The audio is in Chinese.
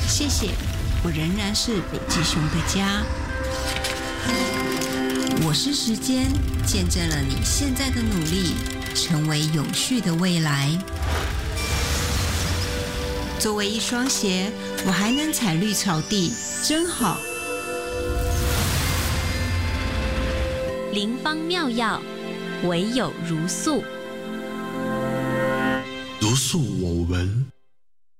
谢谢，我仍然是北极熊的家。我是时间，见证了你现在的努力，成为永续的未来。作为一双鞋，我还能踩绿草地，真好。 灵方妙药，唯有如素。 如素我闻。